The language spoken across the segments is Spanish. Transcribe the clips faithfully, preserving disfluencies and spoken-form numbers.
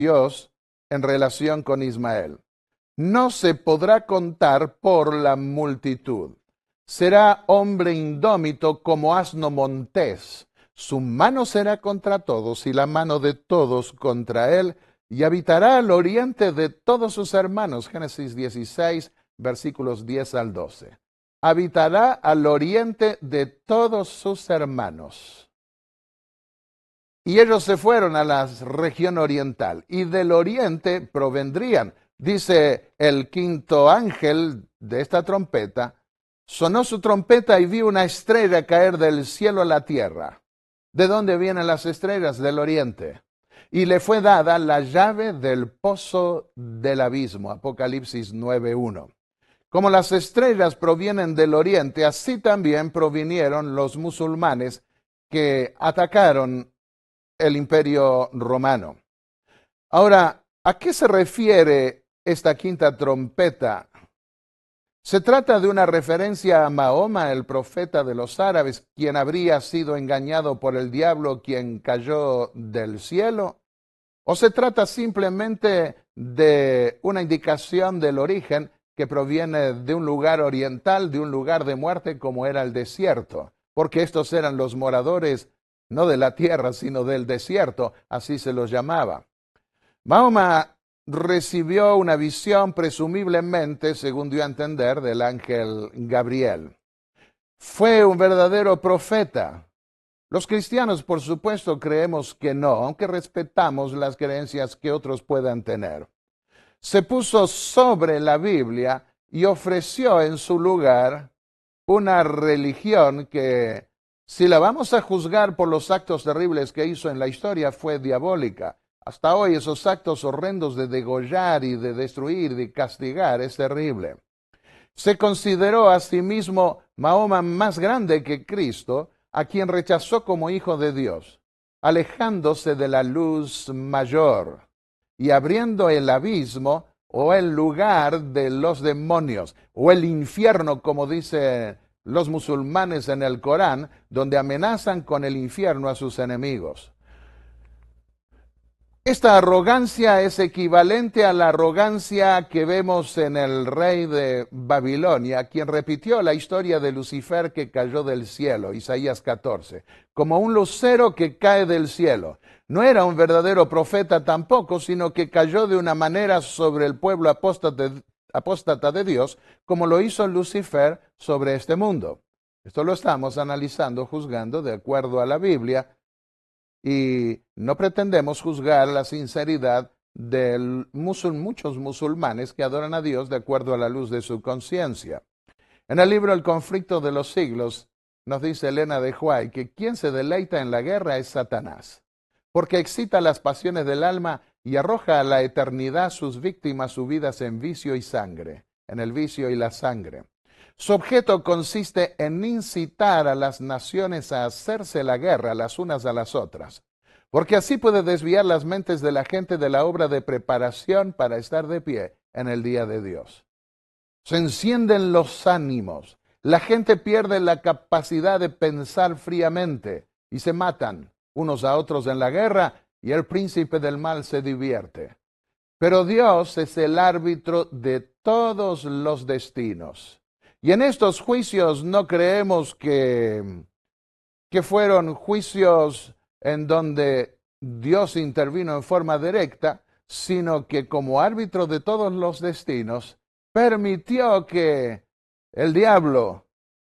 Dios en relación con Ismael. No se podrá contar por la multitud. Será hombre indómito como asno montés. Su mano será contra todos y la mano de todos contra él, y habitará al oriente de todos sus hermanos. Génesis dieciséis, versículos diez al doce. Habitará al oriente de todos sus hermanos. Y ellos se fueron a la región oriental, y del oriente provendrían. Dice el quinto ángel de esta trompeta, sonó su trompeta y vi una estrella caer del cielo a la tierra. ¿De dónde vienen las estrellas? Del oriente. Y le fue dada la llave del pozo del abismo. Apocalipsis nueve uno. Como las estrellas provienen del oriente, así también provinieron los musulmanes que atacaron el imperio romano. Ahora, ¿a qué se refiere esta quinta trompeta? Se trata de una referencia a Mahoma, el profeta de los árabes, quien habría sido engañado por el diablo, quien cayó del cielo. ¿O se trata simplemente de una indicación del origen que proviene de un lugar oriental, de un lugar de muerte como era el desierto? Porque estos eran los moradores no de la tierra, sino del desierto, así se los llamaba. Mahoma recibió una visión presumiblemente, según dio a entender, del ángel Gabriel. Fue un verdadero profeta. Los cristianos, por supuesto, creemos que no, aunque respetamos las creencias que otros puedan tener. Se puso sobre la Biblia y ofreció en su lugar una religión que, si la vamos a juzgar por los actos terribles que hizo en la historia, fue diabólica. Hasta hoy esos actos horrendos de degollar y de destruir, de castigar, es terrible. Se consideró a sí mismo Mahoma más grande que Cristo, a quien rechazó como hijo de Dios, alejándose de la luz mayor y abriendo el abismo o el lugar de los demonios, o el infierno, como dicen los musulmanes en el Corán, donde amenazan con el infierno a sus enemigos. Esta arrogancia es equivalente a la arrogancia que vemos en el rey de Babilonia, quien repitió la historia de Lucifer que cayó del cielo, Isaías catorce, como un lucero que cae del cielo. No era un verdadero profeta tampoco, sino que cayó de una manera sobre el pueblo apóstata, apóstata de Dios, como lo hizo Lucifer sobre este mundo. Esto lo estamos analizando, juzgando de acuerdo a la Biblia, y no pretendemos juzgar la sinceridad de musul, muchos musulmanes que adoran a Dios de acuerdo a la luz de su conciencia. En el libro El conflicto de los siglos, nos dice Elena de White que quien se deleita en la guerra es Satanás, porque excita las pasiones del alma y arroja a la eternidad sus víctimas subidas en vicio y sangre, en el vicio y la sangre. Su objeto consiste en incitar a las naciones a hacerse la guerra las unas a las otras, porque así puede desviar las mentes de la gente de la obra de preparación para estar de pie en el día de Dios. Se encienden los ánimos, la gente pierde la capacidad de pensar fríamente y se matan unos a otros en la guerra y el príncipe del mal se divierte. Pero Dios es el árbitro de todos los destinos. Y en estos juicios no creemos que, que fueron juicios en donde Dios intervino en forma directa, sino que como árbitro de todos los destinos, permitió que el diablo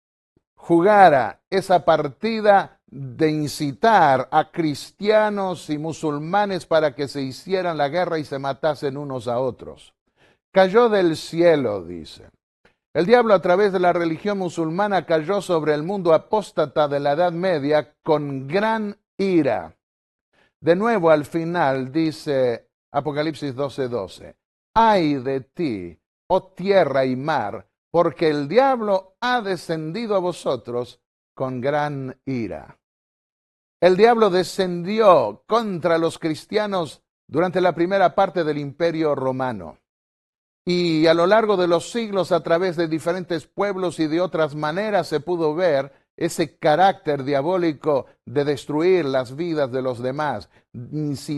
jugara esa partida de incitar a cristianos y musulmanes para que se hicieran la guerra y se matasen unos a otros. Cayó del cielo, dice. El diablo a través de la religión musulmana cayó sobre el mundo apóstata de la Edad Media con gran ira. De nuevo al final dice Apocalipsis doce doce, ¡ay de ti, oh tierra y mar, porque el diablo ha descendido a vosotros con gran ira! El diablo descendió contra los cristianos durante la primera parte del Imperio Romano. Y a lo largo de los siglos, a través de diferentes pueblos y de otras maneras, se pudo ver ese carácter diabólico de destruir las vidas de los demás,